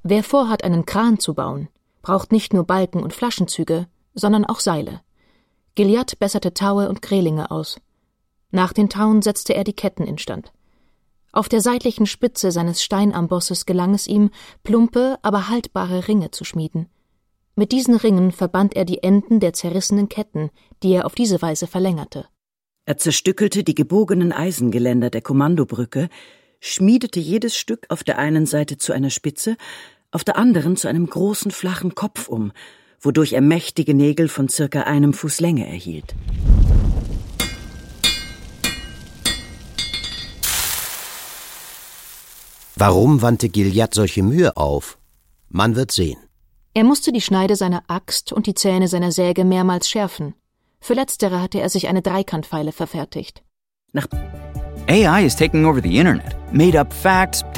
Wer vorhat, einen Kran zu bauen, braucht nicht nur Balken und Flaschenzüge, sondern auch Seile. Gilliatt besserte Taue und Grälinge aus. Nach den Tauen setzte er die Ketten instand. Auf der seitlichen Spitze seines Steinambosses gelang es ihm, plumpe, aber haltbare Ringe zu schmieden. Mit diesen Ringen verband er die Enden der zerrissenen Ketten, die er auf diese Weise verlängerte. Er zerstückelte die gebogenen Eisengeländer der Kommandobrücke, schmiedete jedes Stück auf der einen Seite zu einer Spitze, auf der anderen zu einem großen, flachen Kopf um, wodurch er mächtige Nägel von circa 1 Fuß Länge erhielt. Warum wandte Gilliatt solche Mühe auf? Man wird sehen. Er musste die Schneide seiner Axt und die Zähne seiner Säge mehrmals schärfen. Für letztere hatte er sich eine Dreikantfeile verfertigt. AI is taking over the internet. Made-up facts,